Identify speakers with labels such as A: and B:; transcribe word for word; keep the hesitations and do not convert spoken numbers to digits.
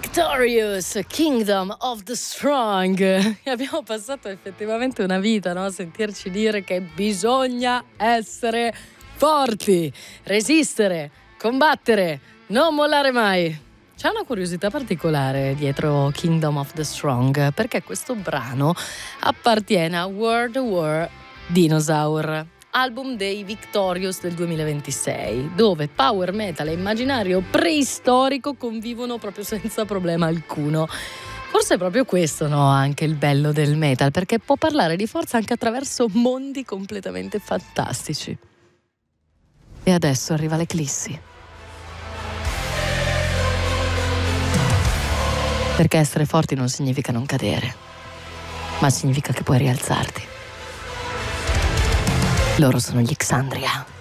A: Victorious, Kingdom of the Strong. E abbiamo passato effettivamente una vita, no? A sentirci dire che bisogna essere forti, resistere, combattere, non mollare mai. C'è una curiosità particolare dietro Kingdom of the Strong, perché questo brano appartiene a World War Dinosaur, album dei Victorious del duemilaventisei, dove power metal e immaginario preistorico convivono proprio senza problema alcuno. Forse è proprio questo, no, anche il bello del metal, perché può parlare di forza anche attraverso mondi completamente fantastici. E adesso arriva l'eclissi. Perché essere forti non significa non cadere, ma significa che puoi rialzarti. Loro sono gli Xandria.